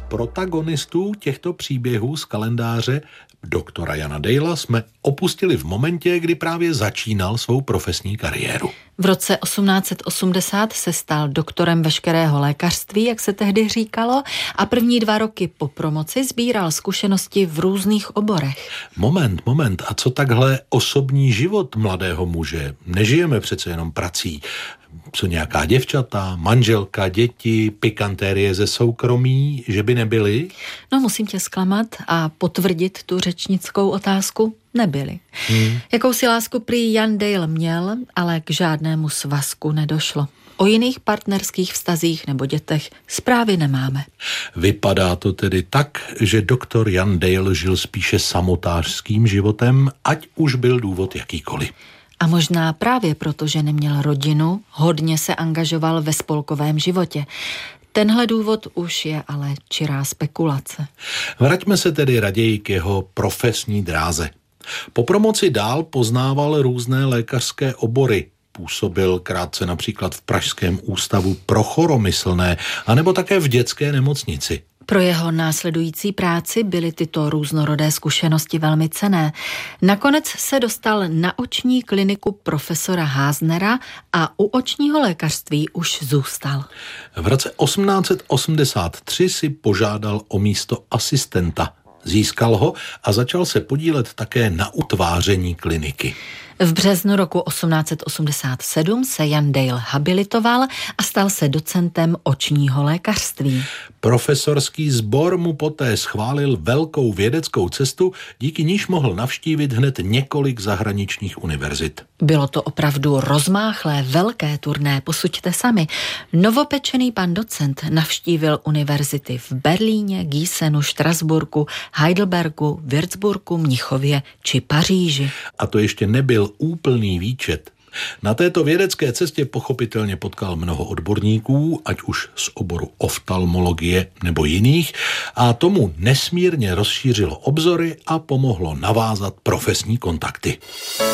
protagonistu těchto příběhů z kalendáře doktora Jana Dalea jsme opustili v momentě, kdy právě začínal svou profesní kariéru. V roce 1880 se stal doktorem veškerého lékařství, jak se tehdy říkalo, a první 2 roky po promoci sbíral zkušenosti v různých oborech. Moment. A co takhle osobní život mladého muže? Nežijeme přece jenom prací. Co nějaká děvčata, manželka, děti, pikantérie ze soukromí, že by nebyly? No, musím tě zklamat a potvrdit tu řečnickou otázku. Nebyly. Jakousi lásku prý Jan Dalea měl, ale k žádnému svazku nedošlo. O jiných partnerských vztazích nebo dětech zprávy nemáme. Vypadá to tedy tak, že doktor Jan Dalea žil spíše samotářským životem, ať už byl důvod jakýkoliv. A možná právě proto, že neměl rodinu, hodně se angažoval ve spolkovém životě. Tenhle důvod už je ale čirá spekulace. Vraťme se tedy raději k jeho profesní dráze. Po promoci dál poznával různé lékařské obory. Působil krátce například v Pražském ústavu pro choromyslné, anebo také v dětské nemocnici. Pro jeho následující práci byly tyto různorodé zkušenosti velmi cenné. Nakonec se dostal na oční kliniku profesora Háznera a u očního lékařství už zůstal. V roce 1883 si požádal o místo asistenta. Získal ho a začal se podílet také na utváření kliniky. V březnu roku 1887 se Jan Dalea habilitoval a stal se docentem očního lékařství. Profesorský sbor mu poté schválil velkou vědeckou cestu, díky níž mohl navštívit hned několik zahraničních univerzit. Bylo to opravdu rozmáchlé, velké turné, posuďte sami. Novopečený pan docent navštívil univerzity v Berlíně, Gießenu, Štrasburku, Heidelbergu, Würzburgu, Mnichově či Paříži. A to ještě nebyl úplný výčet. Na této vědecké cestě pochopitelně potkal mnoho odborníků, ať už z oboru oftalmologie nebo jiných, a tomu nesmírně rozšířilo obzory a pomohlo navázat profesní kontakty.